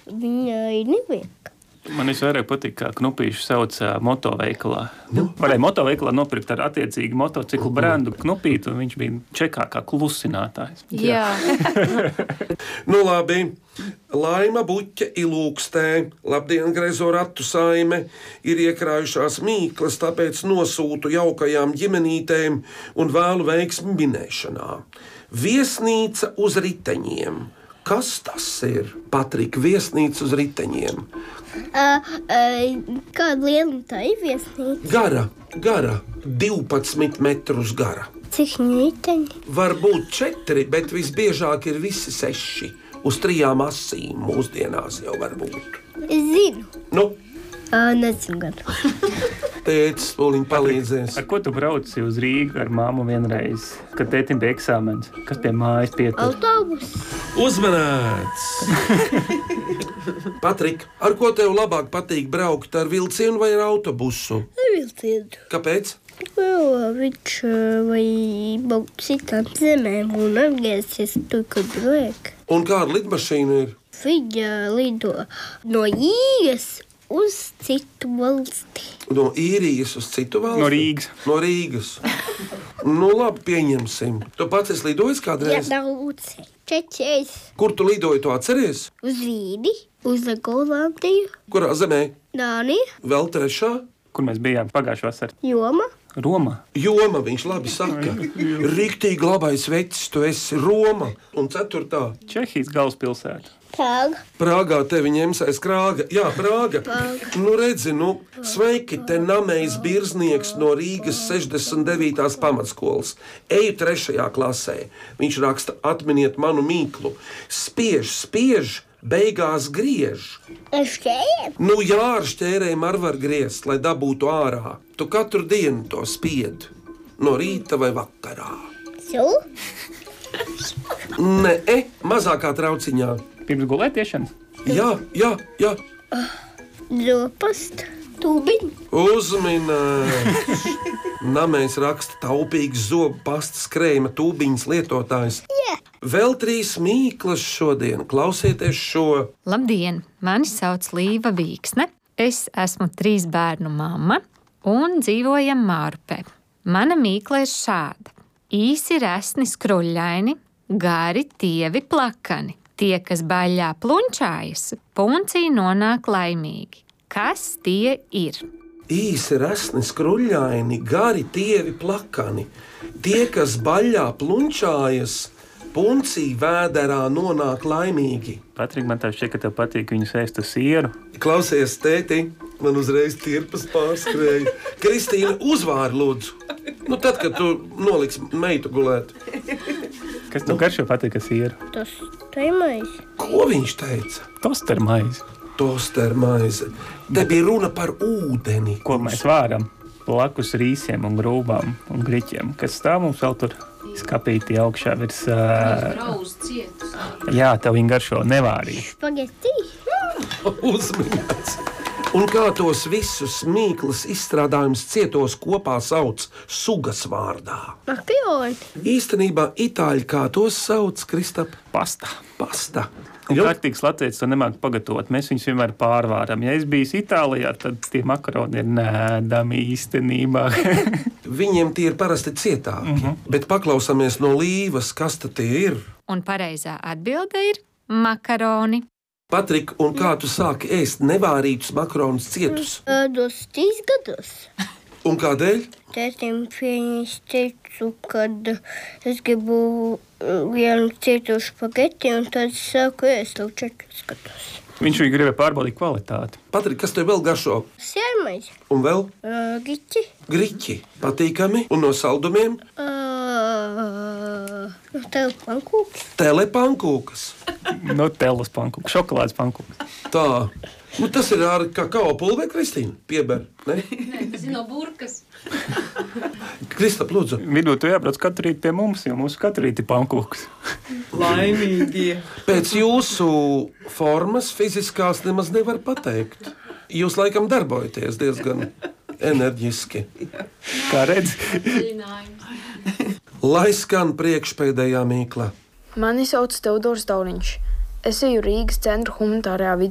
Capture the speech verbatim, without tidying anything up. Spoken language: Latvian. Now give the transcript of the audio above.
Viņai nevajag. Man visvairāk patīk, kā knupīšu sauc uh, motoveikalā. Nu? Varēja motoveikalā nopirkt ar attiecīgi motociklu brendu knupītu, un viņš bija čekā kā klusinātājs. Jā. Nu labi, Laima Buķe ilūkstē, labdien grezo ratu saime, ir iekrājušās mīklas, tāpēc nosūtu jaukajām ģimenītēm un vēlu veiksmi minēšanā. Viesnīca uz riteņiem. Kas tas ir? Patrika, viesnīca uz riteņiem. Uh, uh, kāda liela tā ir viesnīca? Gara, gara, divpadsmit metrus gara. Cik riteņi? Varbūt četri, bet visbiežāk ir visi seši. Uz trijām asīm mūsdienās jau var būt. Es zinu. Nu? Uh, nezinu gan. Tētis pūliņ palīdzēs. Ar ko tu brauci uz Rīgu ar māmu vienreiz, kad tētim bija eksāmens? Kas pie mājas pietur? Autobus. Uzmanēts! Patrik, ar ko tev labāk patīk braukt, ar vilcienu vai ar autobusu? Ar vilcienu. Kāpēc? Jo viņš vai braukt citām zemēm un atgriezties tur, kad vajag. Un kāda lidmašīna ir? Viņa lido no Rīgas uz citu valsti. No Īrijas uz citu valsti? No Rīgas. No Rīgas. Nu labi, pieņemsim. Tu pats esi lidojis kādreiz? Jā, daudz. Četreiz. Kur tu lidoji, to atceries? Uz Vīni, uz Golandiju, Kurā zemē? Dāniju, Vēl trešā? Kur mēs bijām pagājušā vasarā? Joma. Roma. Joma, viņš labi saka. Riktīgi labais vecis, tu esi Roma. Un ceturtā? Čehijas galvaspilsēta. Prāga. Prāgā tevi ņems aiz krāga. Jā, Prāga. Prāga. Nu redzi, nu, sveiki, te namējs Birznieks no Rīgas sešdesmit devītās pamatskolas. Eju trešajā klasē. Viņš raksta, atminiet manu mīklu. Spiež, spiež, beigās griež. Ar šķērēm? Nu jā, ar šķērēm ar var griezt, lai dabūtu ārā. Tu katru dienu to spied. No rīta vai vakarā. Su? Nē, e, mazākā trauciņā. Pirms gulētiešanas? Jā, jā, jā. Zopast. Tūbiņ. Uzminēts. Namēs raksta taupīgs zobu pastas krējuma tūbiņas lietotājs. Jā. Vēl trīs mīklas šodien. Klausieties šo. Labdien! Mani sauc Līva Vīksne. Es esmu trīs bērnu mamma un dzīvojam Mārupē. Mana mīkla ir šāda. Īsi resni skruļaini, gari tievi plakani. Tie, kas baļā plunčājas, puncī nonāk laimīgi. Kas tie ir? Īsi resni skruļaini, gari tievi plakani. Tie, kas baļā plunčājas, puncī vēderā nonāk laimīgi. Patrik, man tā šķiet, ka tev patīk viņu sēst uz sieru. Klausies, tēti, man uzreiz tirpas pārskrēja. Kristīna, uzvāri lūdzu. Nu, tad, kad tu noliksi meitu gulēt. Kas tev garšo patīk ar sieru? Tas taimais. Ko viņš teica? Toster maize. Toster maize. Te bija runa par ūdeni. Ko mēs vāram? Blakus rīsiem un grūbām un griķiem. Kas stāv mums vēl tur skapītī augšā virs... Uh... Jā, tev viņa garšo nevārīja. Spageti. Uzminēts. Un kā tos visus mīklas izstrādājumus cietos kopā sauc sugas vārdā? Makaroni. Īstenībā itāļi kā tos sauc, Kristap? Pasta. Pasta. Un kārtīgs latviečs to nemāk pagatavot. Mēs viņus vienmēr pārvāram. Ja es biju Itālijā, tad tie makaroni ir nēdami īstenībā. Viņiem tie ir parasti cietāki. Mhm. Bet paklausāmies no Līvas, kas tad tie ir? Un pareizā atbilde ir makaroni. Patrik, un kā tu sāki ēst nevārītus makaronus cietus? Dos trīs gados. Un kādēļ? Tētim pieņīs teicu, kad es gribu vienu cietu špageti, un tad sāku ēst jau četrus gados. Viņš viņu gribēja pārbaudīt kvalitāti. Patrik, kas tev vēl garšo? Sērmais. Un vēl? Uh, Giķi. Griķi. Patīkami. Un no saldumiem? Uh, Telepankūks. Telepankūkas. No telas pankūks. Šokolādes pankūks. Tā. Nu, tas ir ar kakao pulveri, Kristīna? Pieber, ne? Nē, tas ir no burkas. Kristap, lūdzu. Vidū tu jābrauc katru rītu pie mums, jo mums katru rītu ir pankūks. Laimīgie. Pēc jūsu formas fiziskās nemaz nevar pateikt. Jūs laikam darbojaties diezgan enerģiski. Kā redz? Lai skan priekšpēdējā mīkla. Mani sauc Teodors Dauniņš. Es eju Rīgas centra humanitārajā